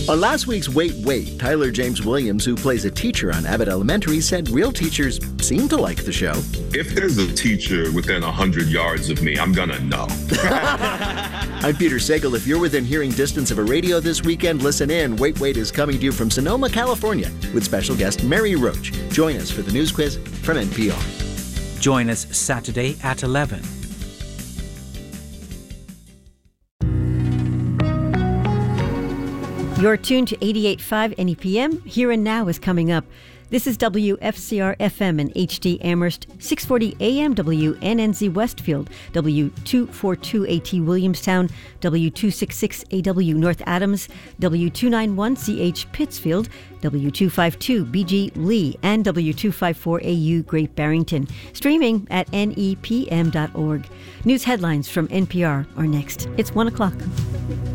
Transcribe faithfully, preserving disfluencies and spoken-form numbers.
On last week's Wait, Wait, Tyler James Williams, who plays a teacher on Abbott Elementary, said real teachers seem to like the show. If there's a teacher within one hundred yards of me, I'm gonna know. I'm Peter Sagal. If you're within hearing distance of a radio this weekend, listen in. Wait, Wait is coming to you from Sonoma, California, with special guest Mary Roach. Join us for the news quiz from N P R. Join us Saturday at eleven. You're tuned to eighty-eight point five N E P M. Here and Now is coming up. This is W F C R F M in H D Amherst, six forty A M W N N Z Westfield, W two forty-two A T Williamstown, W two sixty-six A W North Adams, W two ninety-one C H Pittsfield, W two fifty-two B G Lee, and W two fifty-four A U Great Barrington. Streaming at N E P M dot org. News headlines from N P R are next. It's one o'clock.